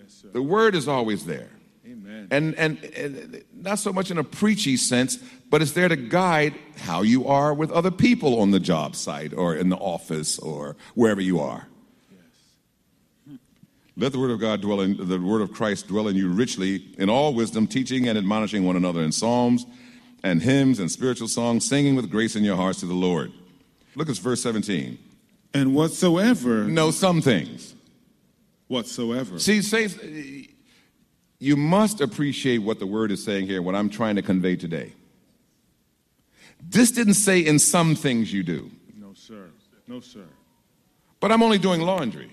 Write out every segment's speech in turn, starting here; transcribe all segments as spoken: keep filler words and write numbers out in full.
Yes, sir. The word is always there. Amen. And, and and not so much in a preachy sense, but it's there to guide how you are with other people on the job site or in the office or wherever you are. Yes. Let the word of God dwell in the word of Christ dwell in you richly in all wisdom, teaching and admonishing one another in psalms and hymns and spiritual songs, singing with grace in your hearts to the Lord. Look at verse seventeen. And whatsoever. Know some things. Whatsoever. See, saints, you must appreciate what the word is saying here, what I'm trying to convey today. This didn't say in some things you do. No, sir. No, sir. But I'm only doing laundry.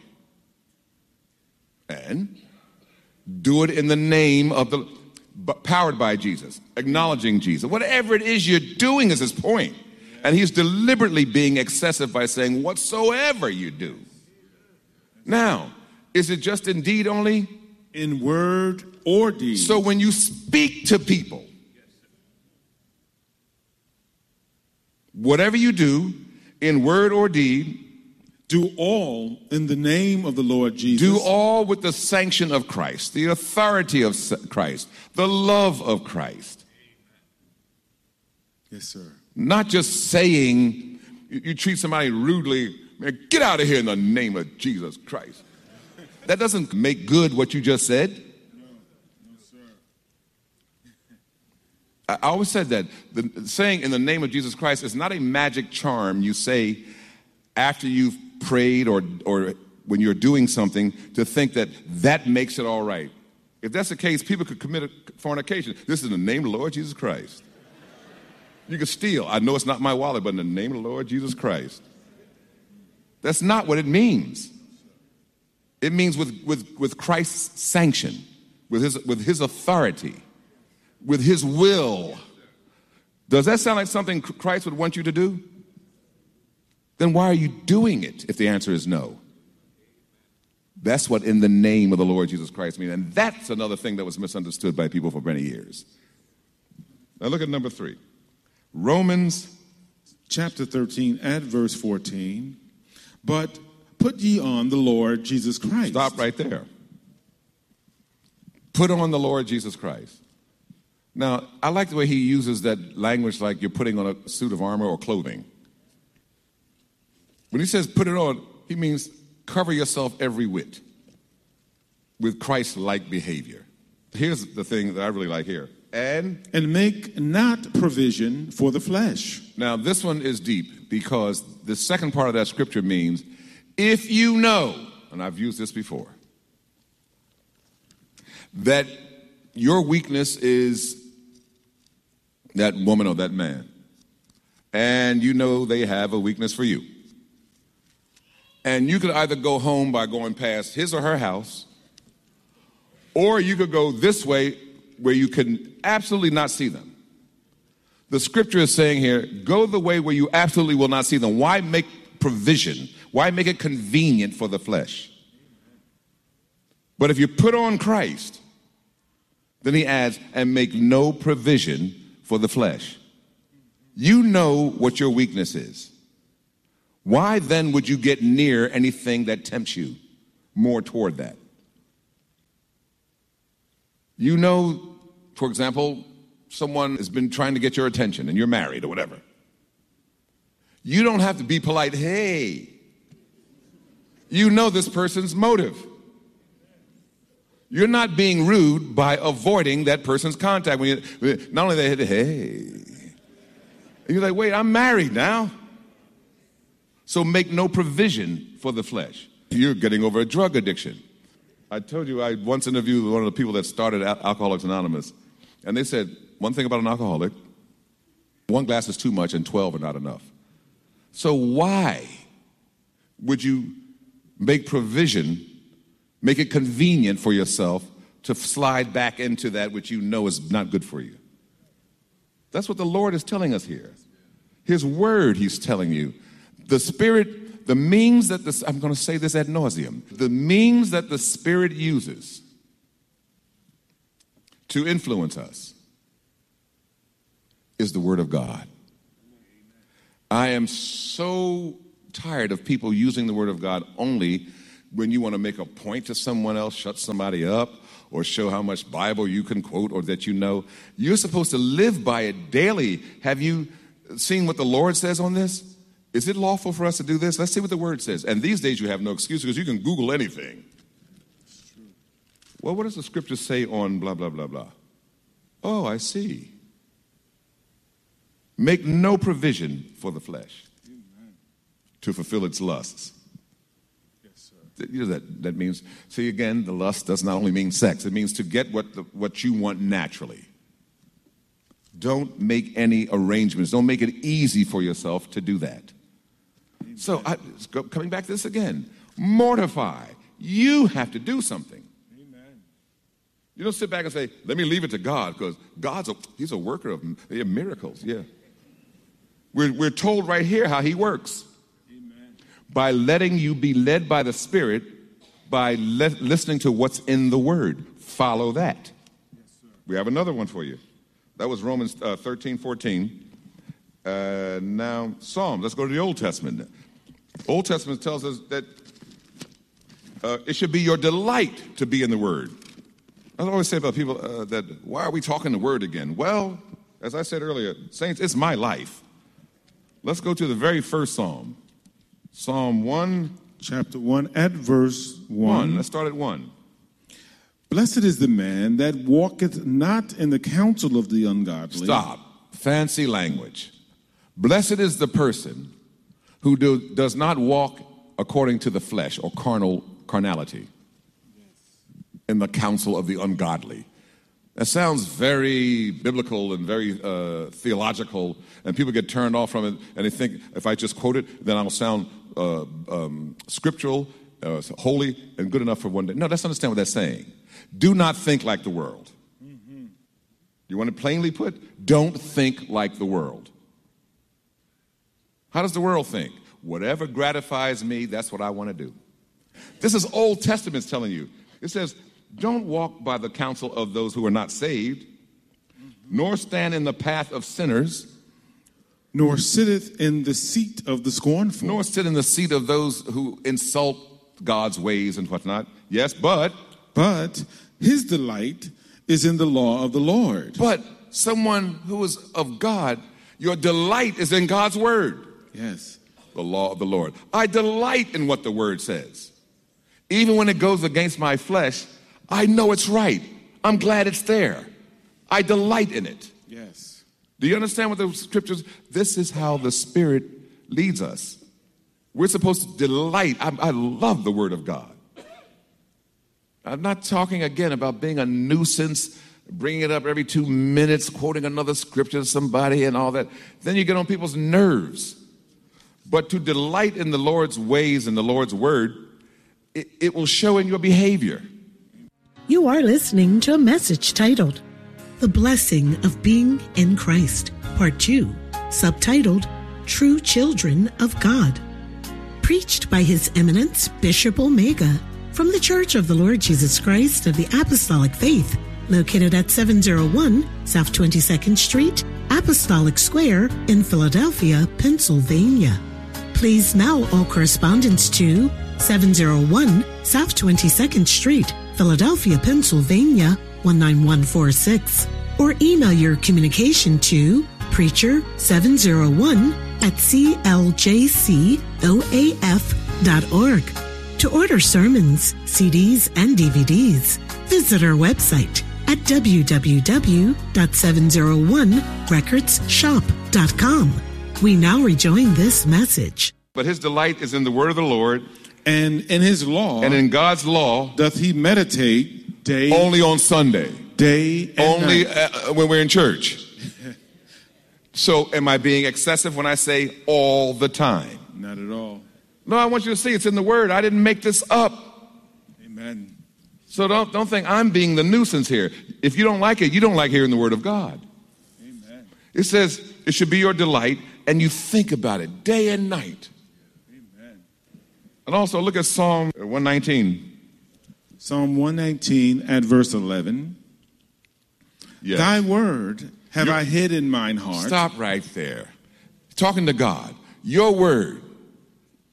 And do it in the name of the, powered by Jesus, acknowledging Jesus. Whatever it is you're doing is his point. And he's deliberately being excessive by saying whatsoever you do. Now, is it just in deed only? In word or deed. So when you speak to people, whatever you do, in word or deed, do all in the name of the Lord Jesus. Do all with the sanction of Christ, the authority of Christ, the love of Christ. Yes, sir. Not just saying, you, you treat somebody rudely, man, get out of here in the name of Jesus Christ. That doesn't make good what you just said. No, no, sir. I always said that the saying in the name of Jesus Christ is not a magic charm you say after you've prayed or or when you're doing something to think that that makes it all right. If that's the case, people could commit a fornication. This is in the name of the Lord Jesus Christ. You could steal. I know it's not my wallet, but in the name of the Lord Jesus Christ. That's not what it means. It means with, with, with Christ's sanction, with his, with his authority, with his will. Does that sound like something Christ would want you to do? Then why are you doing it if the answer is no? That's what in the name of the Lord Jesus Christ means. And that's another thing that was misunderstood by people for many years. Now look at number three. Romans chapter thirteen at verse fourteen. But put ye on the Lord Jesus Christ. Stop right there. Put on the Lord Jesus Christ. Now, I like the way he uses that language like you're putting on a suit of armor or clothing. When he says put it on, he means cover yourself every whit with Christ-like behavior. Here's the thing that I really like here. And? And make not provision for the flesh. Now, this one is deep because the second part of that scripture means if you know, and I've used this before, that your weakness is that woman or that man, and you know they have a weakness for you. And you could either go home by going past his or her house, or you could go this way where you can absolutely not see them. The scripture is saying here, go the way where you absolutely will not see them. Why make provision? Why make it convenient for the flesh? But if you put on Christ, then he adds, and make no provision for the flesh. You know what your weakness is. Why then would you get near anything that tempts you more toward that? You know, for example, someone has been trying to get your attention and you're married or whatever. You don't have to be polite, hey. You know this person's motive. You're not being rude by avoiding that person's contact. When you, not only they hit, hey. And you're like, wait, I'm married now. So make no provision for the flesh. You're getting over a drug addiction. I told you I once interviewed one of the people that started Alcoholics Anonymous, and they said, one thing about an alcoholic, one glass is too much and twelve are not enough. So why would you make provision, make it convenient for yourself to slide back into that which you know is not good for you? That's what the Lord is telling us here. His word, he's telling you. The Spirit, the means that the, I'm going to say this ad nauseum, the means that the Spirit uses to influence us is the Word of God. I am so tired of people using the Word of God only when you want to make a point to someone else, shut somebody up, or show how much Bible you can quote or that you know. You're supposed to live by it daily. Have you seen what the Lord says on this? Is it lawful for us to do this? Let's see what the Word says. And these days you have no excuse because you can Google anything. Well, what does the Scripture say on blah, blah, blah, blah? Oh, I see. Make no provision for the flesh Amen. To fulfill its lusts. Yes, sir. You know that, that means, see again, the lust does not only mean sex. It means to get what, the, what you want naturally. Don't make any arrangements. Don't make it easy for yourself to do that. Amen. So, I, coming back to this again, mortify. You have to do something. Amen. You don't sit back and say, let me leave it to God, because God's a, he's a worker of miracles. Yeah. We're, we're told right here how he works. Amen. By letting you be led by the Spirit, by le- listening to what's in the Word. Follow that. Yes, sir. We have another one for you. That was Romans uh, thirteen, fourteen. Uh, now, Psalms. Let's go to the Old Testament. Old Testament tells us that uh, it should be your delight to be in the Word. I always say about people uh, that, why are we talking the Word again? Well, as I said earlier, saints, it's my life. Let's go to the very first Psalm. Psalm one. Chapter one at verse one. one. Let's start at one. Blessed is the man that walketh not in the counsel of the ungodly. Stop. Fancy language. Blessed is the person who do, does not walk according to the flesh or carnal carnality in the counsel of the ungodly. That sounds very biblical and very uh, theological, and people get turned off from it, and they think if I just quote it, then I'll sound uh, um, scriptural, uh, holy, and good enough for one day. No, let's understand what that's saying. Do not think like the world. Mm-hmm. You want it plainly put? Don't think like the world. How does the world think? Whatever gratifies me, that's what I want to do. This is Old Testament's telling you. It says, don't walk by the counsel of those who are not saved, nor stand in the path of sinners, nor sitteth in the seat of the scornful, nor sit in the seat of those who insult God's ways and whatnot. Yes, but but his delight is in the law of the Lord. But someone who is of God, your delight is in God's word. Yes. The law of the Lord. I delight in what the word says. Even when it goes against my flesh, I know it's right. I'm glad it's there. I delight in it. Yes. Do you understand what the scriptures? This is how the Spirit leads us. We're supposed to delight. I, I love the Word of God. I'm not talking again about being a nuisance, bringing it up every two minutes, quoting another scripture to somebody and all that. Then you get on people's nerves. But to delight in the Lord's ways and the Lord's Word, it, it will show in your behavior. You are listening to a message titled, The Blessing of Being in Christ, Part two, subtitled, True Children of God. Preached by His Eminence, Bishop Omega, from the Church of the Lord Jesus Christ of the Apostolic Faith, located at seven oh one South twenty-second Street, Apostolic Square in Philadelphia, Pennsylvania. Please now all correspondence to seven oh one South twenty-second Street, Philadelphia, Pennsylvania, one nine one four six, or email your communication to preacher seven oh one at c l j c o a f dot org. To order sermons, C Ds, and D V Ds, visit our website at w w w dot seven oh one records shop dot com. We now rejoin this message. But his delight is in the word of the Lord. And in his law. And in God's law. Doth he meditate day. Only on Sunday. Day and Only night. Uh, when we're in church. So am I being excessive when I say all the time? Not at all. No, I want you to see it's in the word. I didn't make this up. Amen. So don't, don't think I'm being the nuisance here. If you don't like it, you don't like hearing the word of God. Amen. It says it should be your delight, and you think about it day and night. Amen. And also look at Psalm one nineteen. Psalm one nineteen at verse eleven. Yes. Thy word have Your, I hid in mine heart. Stop right there. Talking to God. Your word.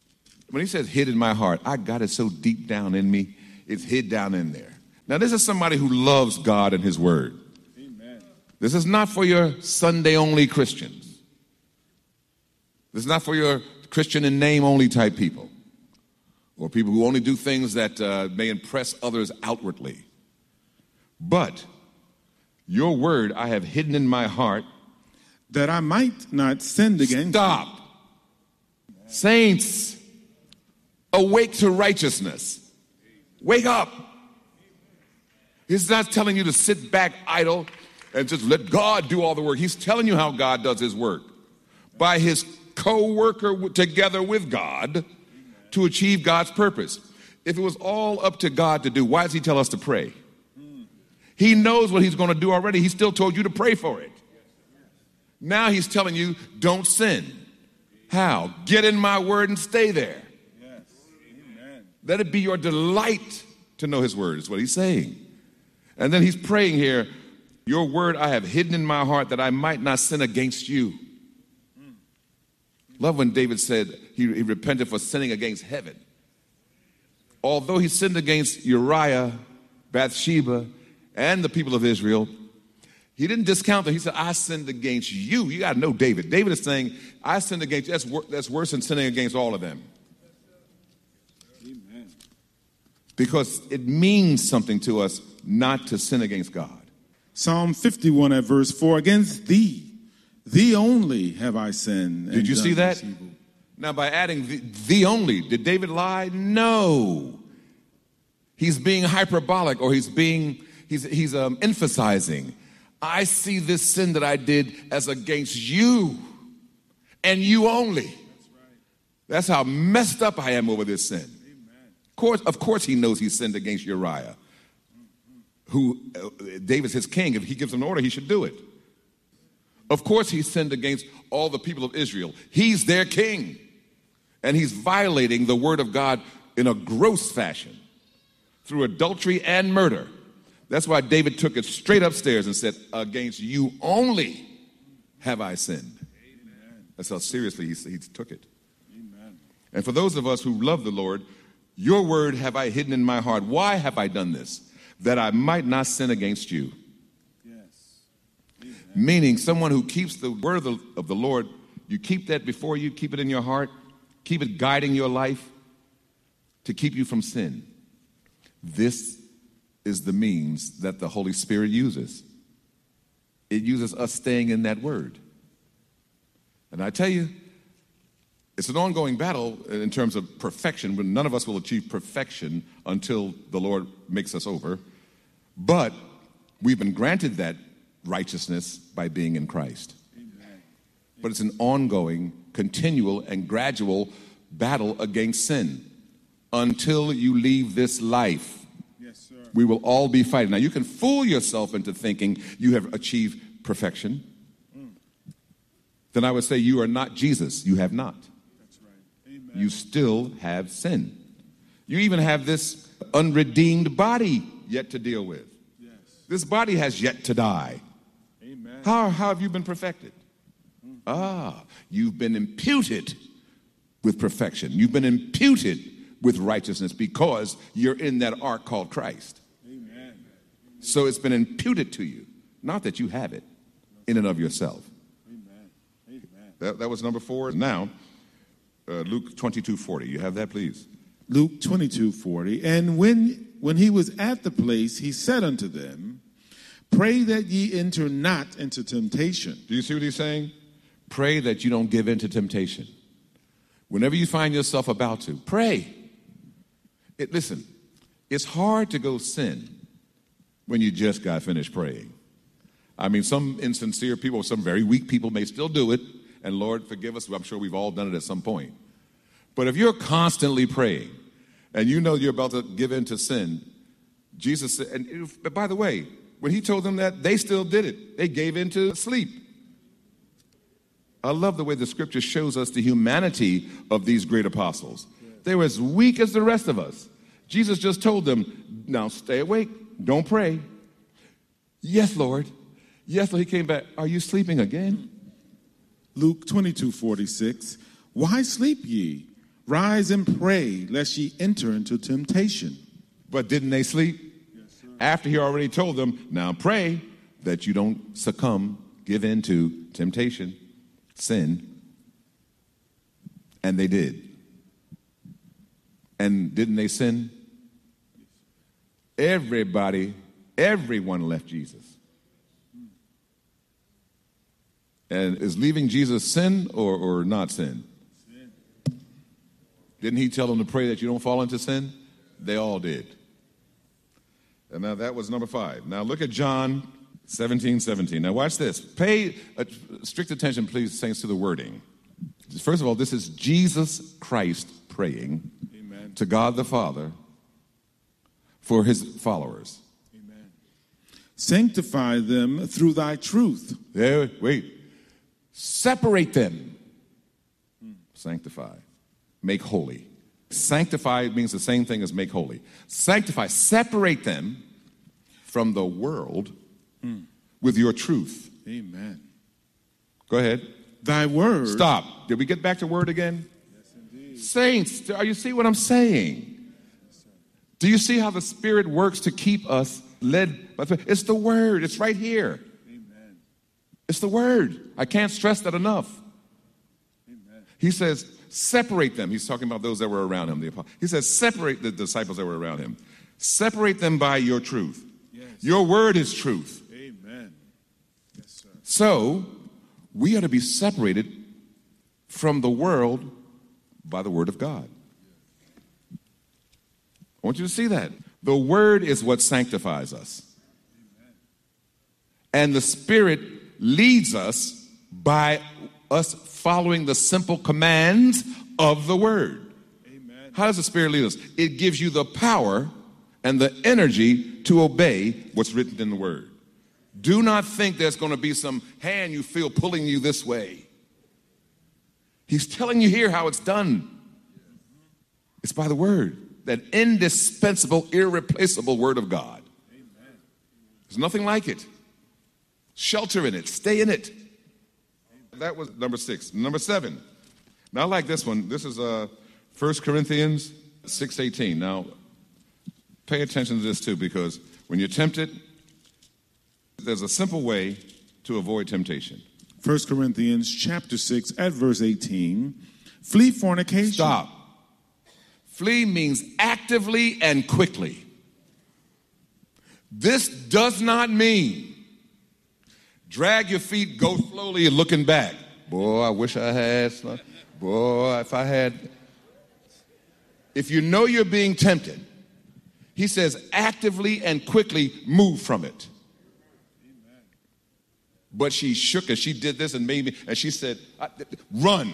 When he says hid in my heart, I got it so deep down in me, it's hid down in there. Now, this is somebody who loves God and his word. Amen. This is not for your Sunday-only Christians. This is not for your Christian in name-only type people, or people who only do things that uh, may impress others outwardly. But your word I have hidden in my heart, that I might not sin against. Stop. Saints, awake to righteousness. Wake up. He's not telling you to sit back idle and just let God do all the work. He's telling you how God does his work. By his co-worker together with God to achieve God's purpose. If it was all up to God to do, why does he tell us to pray? He knows what he's going to do already. He still told you to pray for it. Now he's telling you, don't sin. How? Get in my word and stay there. Yes. Amen. Let it be your delight to know his word, is what he's saying. And then he's praying here, your word I have hidden in my heart that I might not sin against you. Mm. Love when David said he, he repented for sinning against heaven. Although he sinned against Uriah, Bathsheba, and the people of Israel, he didn't discount them. He said, I sinned against you. You got to know David. David is saying, I sinned against you. That's, wor- that's worse than sinning against all of them. Amen. Because it means something to us not to sin against God. Psalm fifty-one at verse four, against thee, thee only have I sinned. Did you see that? Evil. Now, by adding the, the only, did David lie? No. He's being hyperbolic, or he's being, he's, he's um, emphasizing. I see this sin that I did as against you and you only. That's right. That's how messed up I am over this sin. Amen. Of course, of course he knows he sinned against Uriah, who uh, David's his king. If he gives an order, he should do it. Of course he sinned against all the people of Israel. He's their king. And he's violating the word of God in a gross fashion through adultery and murder. That's why David took it straight upstairs and said, against you only have I sinned. Amen. That's how seriously he, he took it. Amen. And for those of us who love the Lord, your word have I hidden in my heart. Why have I done this? That I might not sin against you. Yes. Amen. Meaning someone who keeps the word of the, of the Lord, you keep that before you, keep it in your heart, keep it guiding your life to keep you from sin. This is the means that the Holy Spirit uses. It uses us staying in that word. And I tell you, it's an ongoing battle in terms of perfection, but none of us will achieve perfection until the Lord makes us over. But we've been granted that righteousness by being in Christ. Amen. But it's an ongoing, continual, and gradual battle against sin until you leave this life. We will all be fighting. Now, you can fool yourself into thinking you have achieved perfection. Mm. Then I would say you are not Jesus. You have not. That's right. Amen. You still have sin. You even have this unredeemed body yet to deal with. Yes. This body has yet to die. Amen. How, how have you been perfected? Mm. Ah, you've been imputed with perfection. You've been imputed with righteousness because you're in that ark called Christ. Amen. So it's been imputed to you, not that you have it in and of yourself. Amen. Amen. That, that was number four. Now, uh, Luke twenty-two forty. You have that, please? Luke twenty-two forty. And when, when he was at the place, he said unto them, pray that ye enter not into temptation. Do you see what he's saying? Pray that you don't give in to temptation. Whenever you find yourself about to, pray. It, listen, it's hard to go sin when you just got finished praying. I mean, some insincere people, some very weak people may still do it, and Lord, forgive us. I'm sure we've all done it at some point. But if you're constantly praying and you know you're about to give in to sin, Jesus said, and but by the way, when he told them that, they still did it. They gave in to sleep. I love the way the scripture shows us the humanity of these great apostles. They were as weak as the rest of us. Jesus just told them, now stay awake, don't pray. Yes, Lord. Yes, Lord. He came back. Are you sleeping again? Luke twenty-two forty-six. Why sleep ye? Rise and pray, lest ye enter into temptation. But didn't they sleep? Yes, sir. After he already told them, now pray that you don't succumb, give in to temptation, sin. And they did. And didn't they sin? Everybody, everyone left Jesus. And is leaving Jesus sin or, or not sin? Sin. Didn't he tell them to pray that you don't fall into sin? They all did. And now that was number five. Now look at John seventeen seventeen. Now watch this. Pay uh, strict attention, please, saints, to the wording. First of all, this is Jesus Christ praying Amen. To God the Father for his followers. Amen. Sanctify them through thy truth. There, wait. Separate them. Hmm. Sanctify. Make holy. Sanctify means the same thing as make holy. Sanctify. Separate them from the world hmm. with your truth. Amen. Go ahead. Thy word. Stop. Did we get back to word again? Yes, indeed. Saints, are you see what I'm saying? Yes, do you see how the Spirit works to keep us led by the Spirit? It's the word. It's right here. Amen. It's the word. I can't stress that enough. Amen. He says, separate them. He's talking about those that were around him. The apostles. He says, separate the disciples that were around him. Separate them by your truth. Yes. Your word is truth. Amen. Yes, sir. So, we are to be separated from the world by the word of God. I want you to see that. The word is what sanctifies us. Amen. And the Spirit leads us by us following the simple commands of the word. Amen. How does the Spirit lead us? It gives you the power and the energy to obey what's written in the word. Do not think there's going to be some hand you feel pulling you this way. He's telling you here how it's done. It's by the word, that indispensable, irreplaceable word of God. Amen. There's nothing like it. Shelter in it. Stay in it. Amen. That was number six. Number seven. Now I like this one. This is uh, First Corinthians six eighteen. Now, pay attention to this too, because when you're tempted, there's a simple way to avoid temptation. First Corinthians chapter six at verse eighteen. Flee fornication. Stop. Flee means actively and quickly. This does not mean drag your feet, go slowly, and looking back. Boy, I wish I had some. Boy, if I had. If you know you're being tempted, he says actively and quickly move from it. But she shook us. She did this and made me, and she said, run.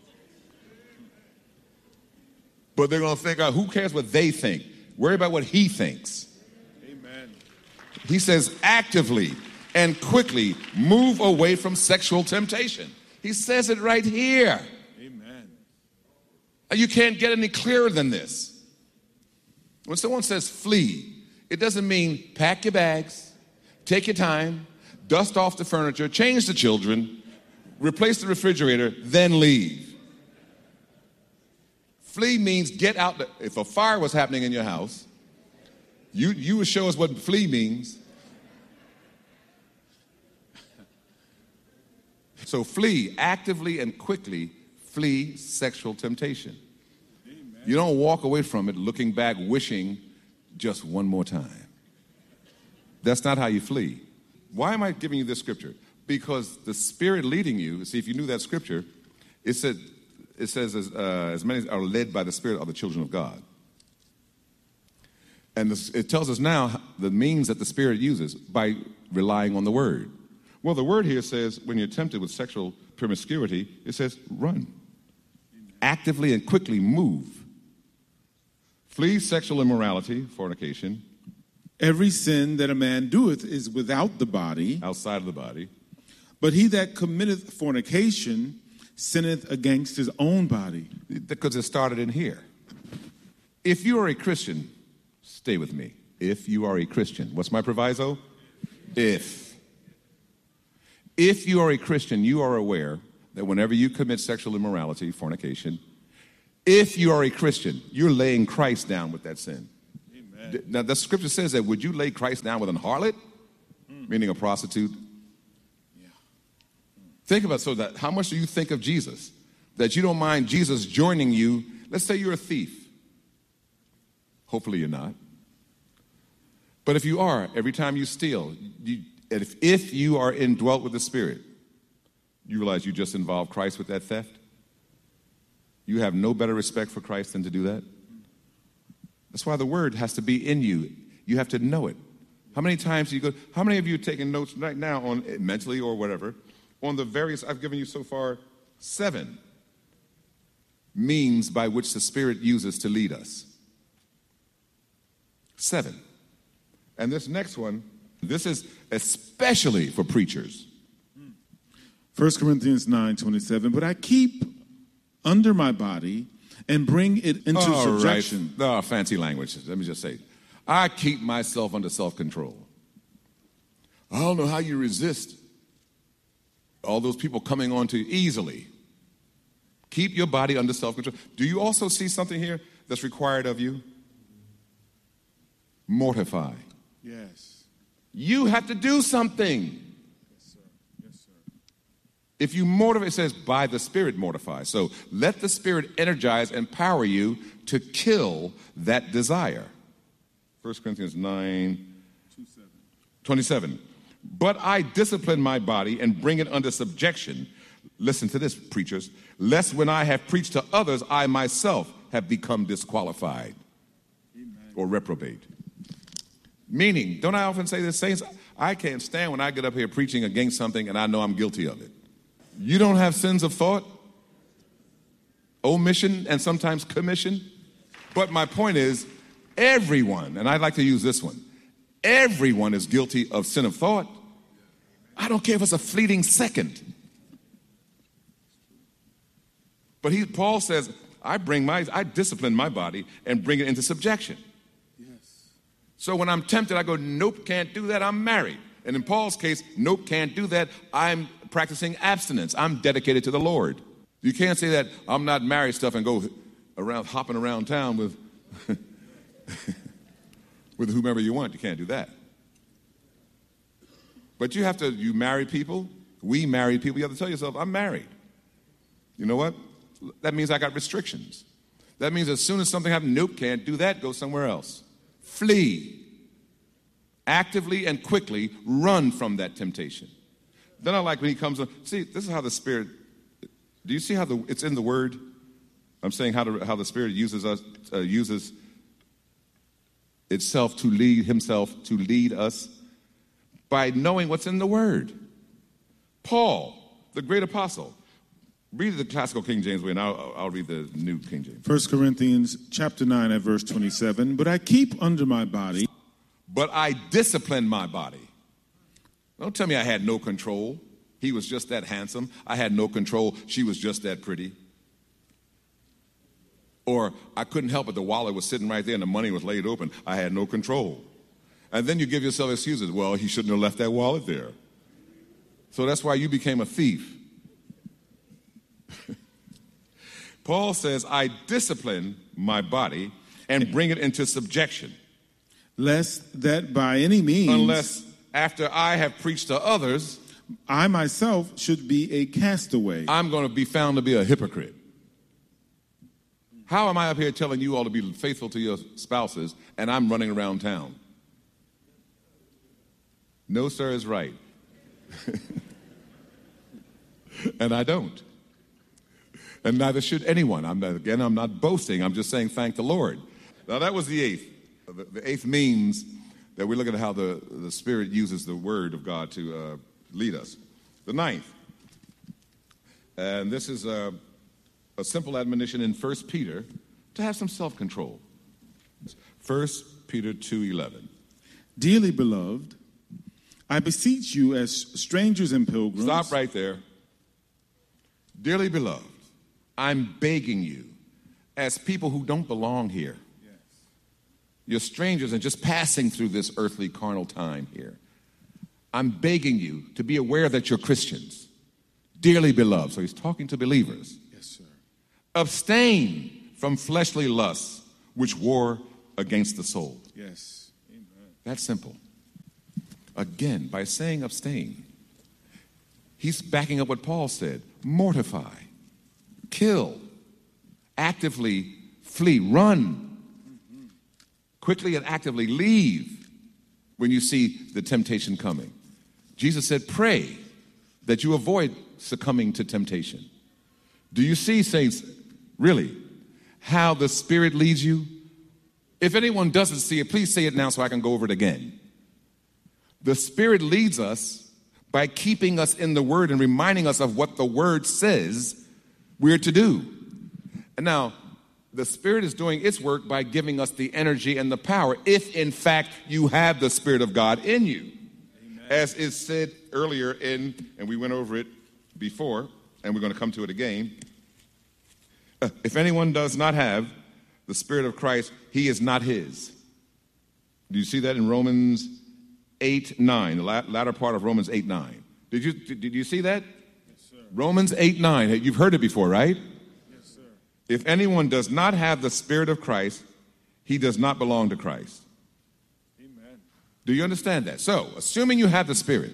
But they're going to think, oh, who cares what they think? Worry about what he thinks. Amen. He says actively and quickly move away from sexual temptation. He says it right here. Amen. You can't get any clearer than this. When someone says flee, it doesn't mean pack your bags, take your time, dust off the furniture, change the children, replace the refrigerator, then leave. Flee means get out. The, if a fire was happening in your house, you, you would show us what flee means. So flee, actively and quickly flee sexual temptation. Amen. You don't walk away from it looking back, wishing just one more time. That's not how you flee. Why am I giving you this scripture? Because the Spirit leading you, see, if you knew that scripture, it said, it says, as, uh, as many as are led by the Spirit are the children of God. And this, it tells us now the means that the Spirit uses by relying on the Word. Well, the Word here says when you're tempted with sexual promiscuity, it says run. Amen. Actively and quickly move. Flee sexual immorality, fornication. Every sin that a man doeth is without the body. Outside of the body. But he that committeth fornication sinneth against his own body. Because it started in here. If you are a Christian, stay with me. If you are a Christian, what's my proviso? If. If you are a Christian, you are aware that whenever you commit sexual immorality, fornication, If you are a Christian, you're laying Christ down with that sin. Amen. Now, the scripture says that, would you lay Christ down with an harlot? Mm. Meaning a prostitute? Yeah. Think about, so that how much do you think of Jesus? That you don't mind Jesus joining you. Let's say you're a thief. Hopefully you're not. But if you are, every time you steal, you, if, if you are indwelt with the Spirit, you realize you just involved Christ with that theft? You have no better respect for Christ than to do that? That's why the word has to be in you. You have to know it. How many times do you go, how many of you are taking notes right now on mentally or whatever, on the various, I've given you so far seven means by which the Spirit uses to lead us? Seven. And this next one, this is especially for preachers. First Corinthians nine twenty-seven, but I keep under my body and bring it into All subjection. Right. Oh, fancy language. Let me just say, I keep myself under self-control. I don't know how you resist all those people coming on to you easily. Keep your body under self-control. Do you also see something here that's required of you? Mortify. Yes. You have to do something. If you mortify, it says, by the Spirit mortify. So let the Spirit energize, empower you to kill that desire. First Corinthians nine twenty-seven. But I discipline my body and bring it under subjection. Listen to this, preachers. Lest when I have preached to others, I myself have become disqualified. Amen. Or reprobate. Meaning, don't I often say this, saints? I can't stand when I get up here preaching against something and I know I'm guilty of it. You don't have sins of thought, omission, and sometimes commission. But my point is, everyone, and I'd like to use this one, everyone is guilty of sin of thought. I don't care if it's a fleeting second. But he, Paul says, I bring my, I discipline my body and bring it into subjection. Yes. So when I'm tempted, I go, nope, can't do that, I'm married. And in Paul's case, nope, can't do that, I'm practicing abstinence. I'm dedicated to the Lord. You can't say that I'm not married stuff and go around hopping around town with with whomever you want. You can't do that. But you have to, you married people, we married people, you have to tell yourself, I'm married. You know what? That means I got restrictions. That means as soon as something happens, nope, can't do that, go somewhere else. Flee. Actively and quickly run from that temptation. Then I like when he comes on. See, this is how the Spirit, do you see how the it's in the Word? I'm saying how, to, how the Spirit uses us, uh, uses itself to lead himself, to lead us by knowing what's in the Word. Paul, the great apostle. Read the classical King James way, and I'll, I'll read the New King James. First Corinthians chapter nine at verse twenty-seven, but I keep under my body. But I discipline my body. Don't tell me I had no control. He was just that handsome. I had no control. She was just that pretty. Or I couldn't help it. The wallet was sitting right there and the money was laid open. I had no control. And then you give yourself excuses. Well, he shouldn't have left that wallet there. So that's why you became a thief. Paul says, I discipline my body and bring it into subjection. Lest that by any means, unless after I have preached to others, I myself should be a castaway. I'm going to be found to be a hypocrite. How am I up here telling you all to be faithful to your spouses and I'm running around town? No, sir, is right. And I don't. And neither should anyone. I'm not, again, I'm not boasting. I'm just saying thank the Lord. Now, that was the eighth. The, the eighth means that we look at how the, the Spirit uses the Word of God to uh, lead us. The ninth, and this is a, a simple admonition in First Peter to have some self-control. First Peter two eleven. Dearly beloved, I beseech you as strangers and pilgrims. Stop right there. Dearly beloved, I'm begging you as people who don't belong here. You're strangers and just passing through this earthly carnal time here. I'm begging you to be aware that you're Christians. Dearly beloved. So he's talking to believers. Yes, sir. Abstain from fleshly lusts which war against the soul. Yes. Amen. That's simple. Again, by saying abstain, he's backing up what Paul said. Mortify, kill, actively flee, run, mm-hmm. quickly and actively leave when you see the temptation coming. Jesus said, pray that you avoid succumbing to temptation. Do you see, saints, really, how the Spirit leads you? If anyone doesn't see it, please say it now so I can go over it again. The Spirit leads us by keeping us in the Word and reminding us of what the Word says we're to do. And now, the Spirit is doing its work by giving us the energy and the power, if in fact you have the Spirit of God in you. Amen. As is said earlier in, and we went over it before, and we're going to come to it again. Uh, if anyone does not have the Spirit of Christ, he is not his. Do you see that in Romans eight nine, the latter part of Romans eight nine? Did you, did you see that? Yes, sir. Romans eight nine. You've heard it before, right? Yes, sir. If anyone does not have the Spirit of Christ, he does not belong to Christ. Amen. Do you understand that? So, assuming you have the Spirit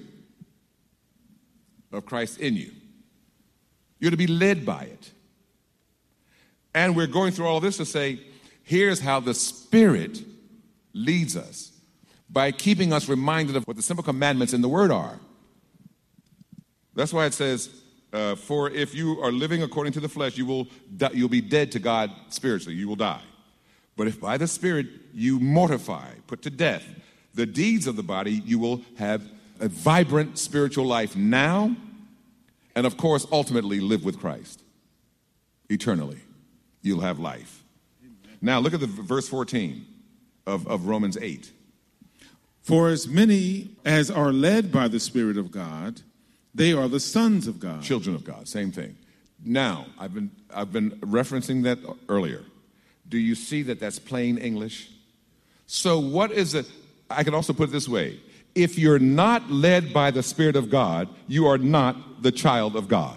of Christ in you, you're to be led by it. And we're going through all of this to say, here's how the Spirit leads us, by keeping us reminded of what the simple commandments in the Word are. That's why it says, uh, for if you are living according to the flesh, you will di- you'll be dead to God spiritually. You will die. But if by the Spirit you mortify, put to death the deeds of the body, you will have a vibrant spiritual life now, and of course, ultimately live with Christ eternally. You'll have life. Amen. Now, look at the verse fourteen of, of Romans eight. For as many as are led by the Spirit of God, they are the sons of God. Children of God, same thing. Now, I've been I've been referencing that earlier. Do you see that that's plain English? So what is it? I can also put it this way. If you're not led by the Spirit of God, you are not the child of God.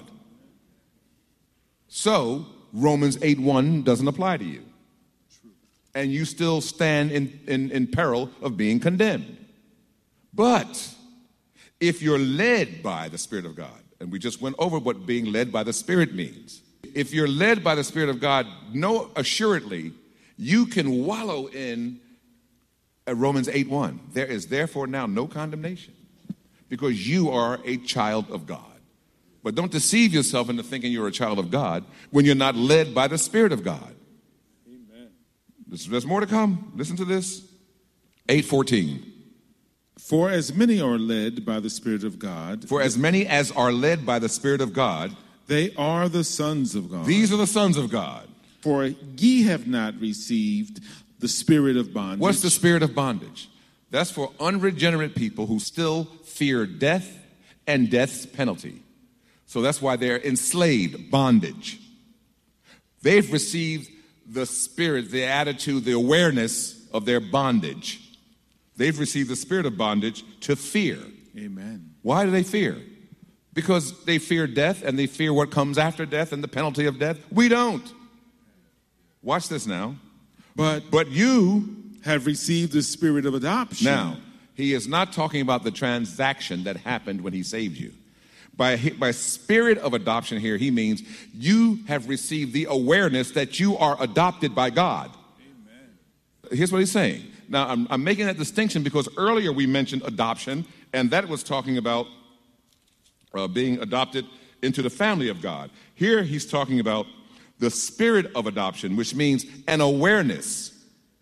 So, Romans eight one doesn't apply to you. And you still stand in, in, in peril of being condemned. But if you're led by the Spirit of God, and we just went over what being led by the Spirit means. If you're led by the Spirit of God, know assuredly you can wallow in uh, Romans eight one. There is therefore now no condemnation because you are a child of God. But don't deceive yourself into thinking you're a child of God when you're not led by the Spirit of God. Amen. There's, there's more to come. Listen to this. eight fourteen. For as many are led by the Spirit of God. For as many as are led by the Spirit of God. They are the sons of God. These are the sons of God. For ye have not received the spirit of bondage. What's the spirit of bondage? That's for unregenerate people who still fear death and death's penalty. So that's why they're enslaved, bondage. They've received the spirit, the attitude, the awareness of their bondage. They've received the spirit of bondage to fear. Amen. Why do they fear? Because they fear death and they fear what comes after death and the penalty of death. We don't. Watch this now. But, but you have received the spirit of adoption. Now, he is not talking about the transaction that happened when he saved you. By, by spirit of adoption here, he means you have received the awareness that you are adopted by God. Amen. Here's what he's saying. Now, I'm, I'm making that distinction because earlier we mentioned adoption, and that was talking about uh, being adopted into the family of God. Here he's talking about the spirit of adoption, which means an awareness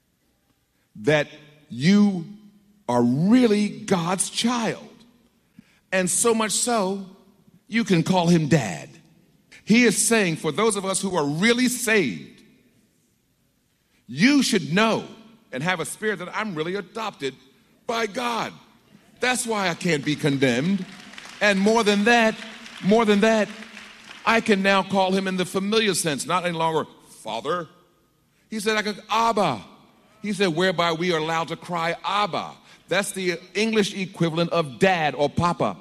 that you are really God's child. And so much so, you can call him dad. He is saying for those of us who are really saved, you should know and have a spirit that I'm really adopted by God. That's why I can't be condemned. And more than that, more than that, I can now call him in the familiar sense, not any longer Father. He said, I can, Abba. He said, whereby we are allowed to cry Abba. That's the English equivalent of dad or papa.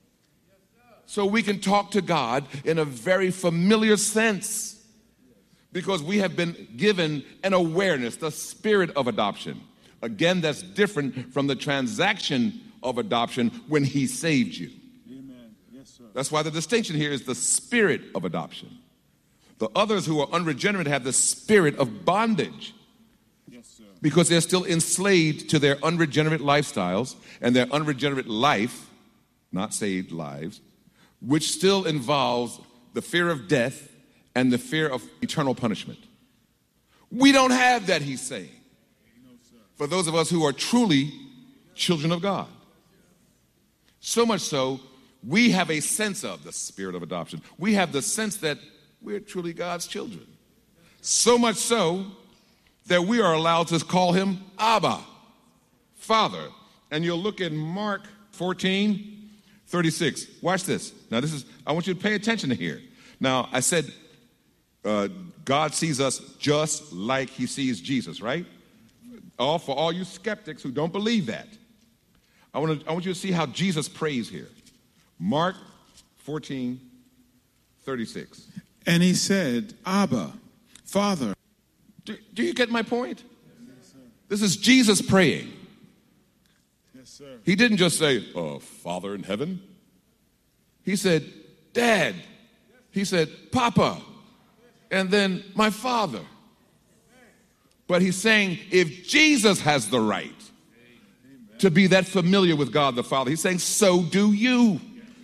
So we can talk to God in a very familiar sense. Because we have been given an awareness, the spirit of adoption. Again, that's different from the transaction of adoption when he saved you. Amen. Yes, sir. That's why the distinction here is the spirit of adoption. The others who are unregenerate have the spirit of bondage. Yes, sir. Because they're still enslaved to their unregenerate lifestyles and their unregenerate life, not saved lives, which still involves the fear of death and the fear of eternal punishment. We don't have that, he's saying. For those of us who are truly children of God. So much so, we have a sense of the spirit of adoption. We have the sense that we're truly God's children. So much so that we are allowed to call him Abba, Father. And you'll look in Mark fourteen, thirty-six. Watch this. Now this is, I want you to pay attention to here. Now I said uh, God sees us just like he sees Jesus, right? All for all you skeptics who don't believe that. I want to, I want you to see how Jesus prays here. Mark fourteen, thirty-six. And he said, Abba, Father. Do, do you get my point? Yes, sir. This is Jesus praying. Yes, sir. He didn't just say, oh, Father in heaven. He said, Dad. He said, Papa. And then my Father. But he's saying, if Jesus has the right to be that familiar with God the Father, he's saying, so do you.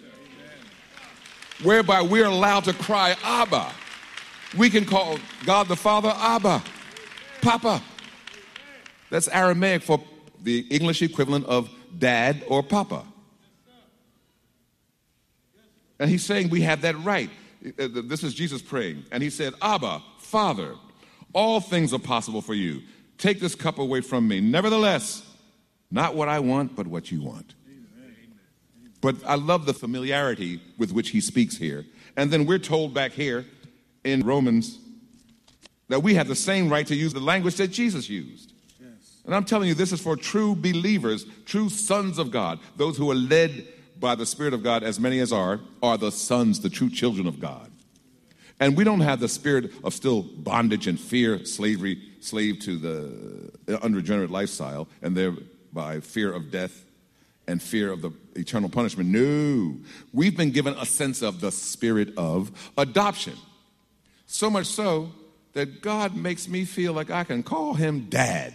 Whereby we're allowed to cry, Abba. We can call God the Father Abba, Papa. That's Aramaic for the English equivalent of dad or papa. And he's saying we have that right. This is Jesus praying. And he said, Abba, Father, all things are possible for you. Take this cup away from me. Nevertheless, not what I want, but what you want. But I love the familiarity with which he speaks here. And then we're told back here in Romans that we have the same right to use the language that Jesus used. Yes. And I'm telling you, this is for true believers, true sons of God, those who are led by the Spirit of God, as many as are, are the sons, the true children of God. And we don't have the spirit of still bondage and fear, slavery, slave to the unregenerate lifestyle, and thereby fear of death and fear of the eternal punishment. No, we've been given a sense of the spirit of adoption. So much so that God makes me feel like I can call him Dad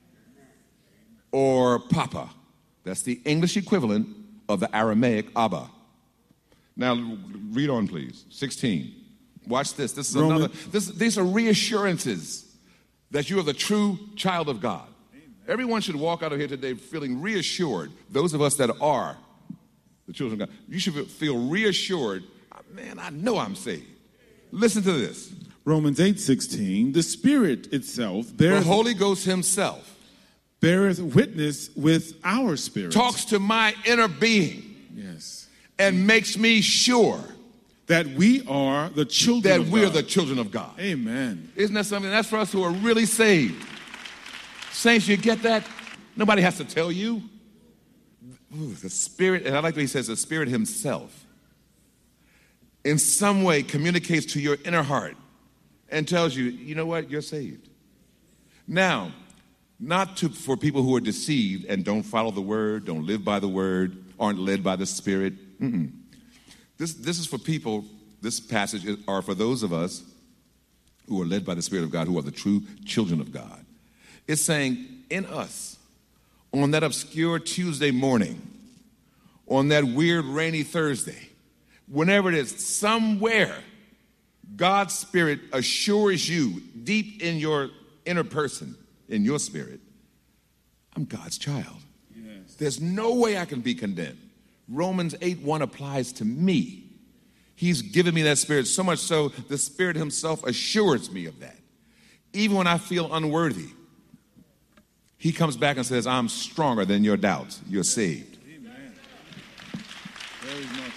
or Papa. That's the English equivalent of the Aramaic Abba. Now, read on, please. sixteen. Watch this. This is Roman. another. This, these are reassurances that you are the true child of God. Amen. Everyone should walk out of here today feeling reassured. Those of us that are the children of God, you should feel reassured. Man, I know I'm saved. Listen to this. Romans eight sixteen. The Spirit itself beareth, the Holy Ghost himself beareth witness with our spirit. Talks to my inner being. Yes. And makes me sure that we are the children that of God. That we are the children of God. Amen. Isn't that something? That's for us who are really saved. Saints, you get that? Nobody has to tell you. Ooh, the Spirit, and I like what he says, the Spirit himself in some way communicates to your inner heart and tells you, you know what, you're saved. Now, not to, for people who are deceived and don't follow the word, don't live by the word, aren't led by the Spirit. Mm-mm. This, this is for people, this passage is, are for those of us who are led by the Spirit of God, who are the true children of God. It's saying in us, on that obscure Tuesday morning, on that weird rainy Thursday, whenever it is, somewhere, God's Spirit assures you deep in your inner person, in your spirit, I'm God's child. Yes. There's no way I can be condemned. Romans eight one applies to me. He's given me that Spirit, so much so the Spirit himself assures me of that. Even when I feel unworthy, he comes back and says, I'm stronger than your doubts. You're saved. Amen. Very much.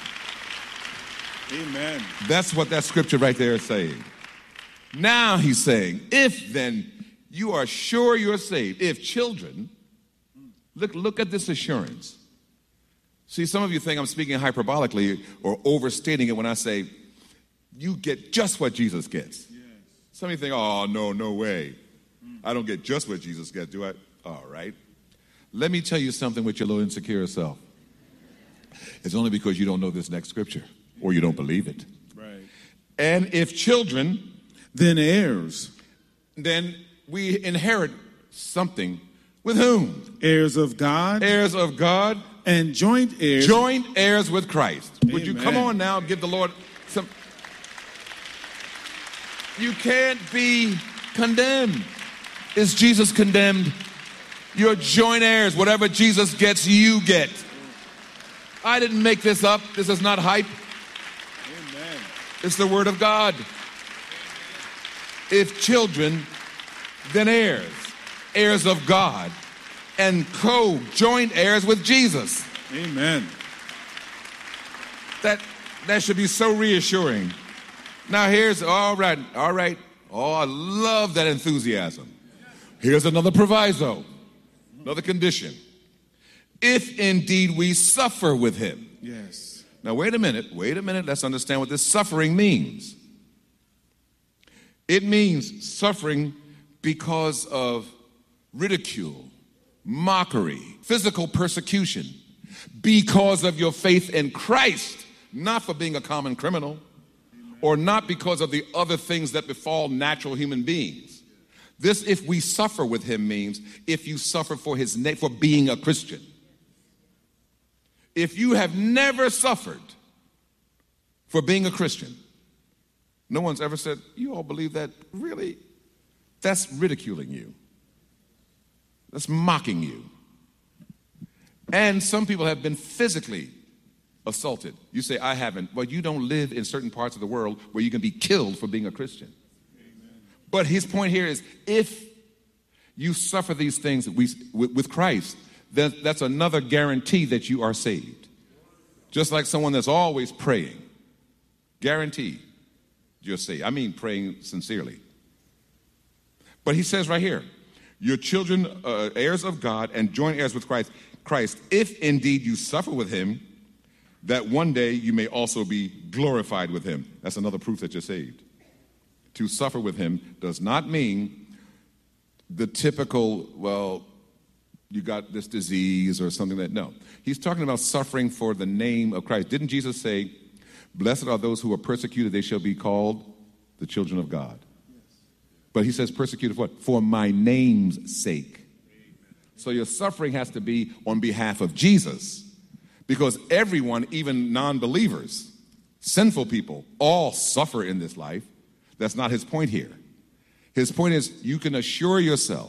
Amen. That's what that scripture right there is saying. Now he's saying, if then you are sure you're saved, if children, look, look at this assurance. See, some of you think I'm speaking hyperbolically or overstating it when I say you get just what Jesus gets. Yes. Some of you think, oh, no, no way. I don't get just what Jesus gets, do I? All right. Let me tell you something with your little insecure self. It's only because you don't know this next scripture or you don't believe it. Right. And if children, then heirs, then we inherit something with whom? Heirs of God. Heirs of God. And joint heirs. Joint heirs with Christ. Amen. Would you come on now and give the Lord some... You can't be condemned. Is Jesus condemned? You're joint heirs. Whatever Jesus gets, you get. I didn't make this up. This is not hype. Amen. It's the word of God. If children, then heirs. Heirs of God. And co-joint heirs with Jesus. Amen. That, that should be so reassuring. Now here's, all right, all right. Oh, I love that enthusiasm. Here's another proviso, another condition. If indeed we suffer with him. Yes. Now wait a minute, wait a minute. Let's understand what this suffering means. It means suffering because of ridicule, mockery, physical persecution, because of your faith in Christ, not for being a common criminal, or not because of the other things that befall natural human beings. This, if we suffer with him, means if you suffer for his name, for being a Christian. If you have never suffered for being a Christian, no one's ever said, you all believe that? Really? That's ridiculing you. That's mocking you. And some people have been physically assaulted. You say, I haven't. Well, you don't live in certain parts of the world where you can be killed for being a Christian. Amen. But his point here is, if you suffer these things we, with, with Christ, then that's another guarantee that you are saved. Just like someone that's always praying, guaranteed you're saved. I mean praying sincerely. But he says right here, your children, uh, heirs of God and joint heirs with Christ, Christ, if indeed you suffer with him, that one day you may also be glorified with him. That's another proof that you're saved. To suffer with him does not mean the typical, well, you got this disease or something that, no. He's talking about suffering for the name of Christ. Didn't Jesus say, blessed are those who are persecuted, they shall be called the children of God. Yes. But he says persecuted for what? For my name's sake. Amen. So your suffering has to be on behalf of Jesus. Because everyone, even non-believers, sinful people, all suffer in this life. That's not his point here. His point is you can assure yourself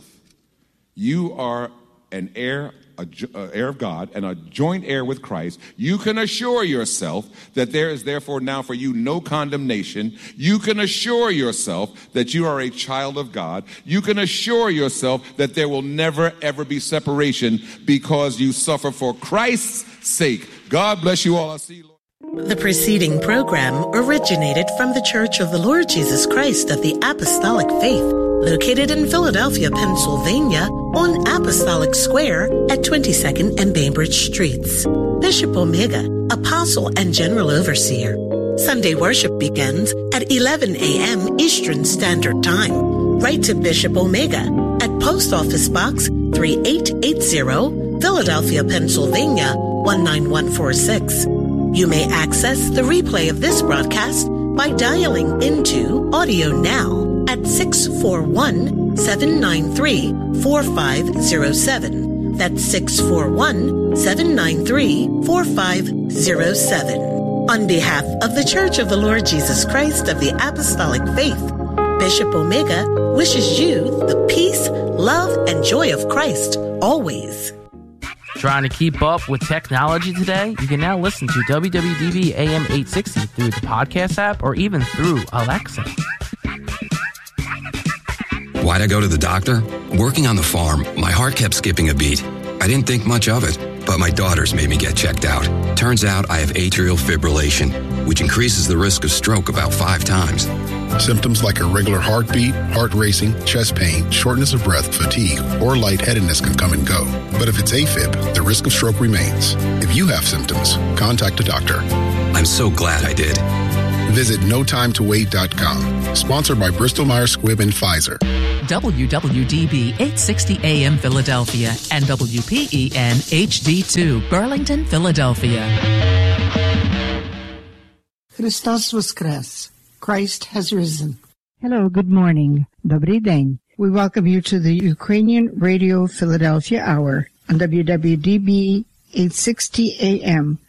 you are an heir, a, a heir of God and a joint heir with Christ. You can assure yourself that there is therefore now for you no condemnation. You can assure yourself that you are a child of God. You can assure yourself that there will never ever be separation because you suffer for Christ's sake. God bless you all. I'll see you, Lord. The preceding program originated from the Church of the Lord Jesus Christ of the Apostolic Faith, located in Philadelphia, Pennsylvania, on Apostolic Square at twenty-second and Bainbridge Streets. Bishop Omega, Apostle and General Overseer. Sunday worship begins at eleven a.m. Eastern Standard Time. Write to Bishop Omega at Post Office Box three eight eight zero, Philadelphia, Pennsylvania, one nine one four six. You may access the replay of this broadcast by dialing into Audio Now at six four one, seven nine three, four five zero seven. That's six four one, seven nine three, four five zero seven. On behalf of the Church of the Lord Jesus Christ of the Apostolic Faith, Bishop Omega wishes you the peace, love, and joy of Christ always. Trying to keep up with technology today? You can now listen to W W D B A M eight sixty through the podcast app or even through Alexa. Why'd I go to the doctor? Working on the farm, my heart kept skipping a beat. I didn't think much of it, but my daughters made me get checked out. Turns out I have atrial fibrillation, which increases the risk of stroke about five times. Symptoms like irregular heartbeat, heart racing, chest pain, shortness of breath, fatigue, or lightheadedness can come and go. But if it's AFib, the risk of stroke remains. If you have symptoms, contact a doctor. I'm so glad I did. Visit no time to wait dot com. Sponsored by Bristol Myers Squibb and Pfizer. W W D B eight sixty A M Philadelphia and W P E N H D two Burlington, Philadelphia. Christos Voskres. Christ has risen. Hello, good morning. Dobry deň. We welcome you to the Ukrainian Radio Philadelphia Hour on W W D B eight sixty A M